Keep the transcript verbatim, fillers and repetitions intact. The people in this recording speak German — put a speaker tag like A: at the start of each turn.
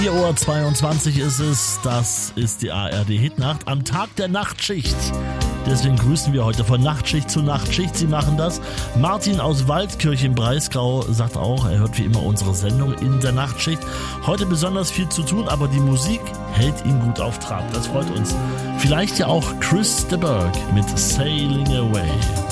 A: vier Uhr zweiundzwanzig ist es, das ist die A R D-Hitnacht am Tag der Nachtschicht. Deswegen grüßen wir heute von Nachtschicht zu Nachtschicht. Sie machen das. Martin aus Waldkirch im Breisgau sagt auch, er hört wie immer unsere Sendung in der Nachtschicht. Heute besonders viel zu tun, aber die Musik hält ihn gut auf Trab. Das freut uns. Vielleicht ja auch Chris de Burgh mit Sailing Away.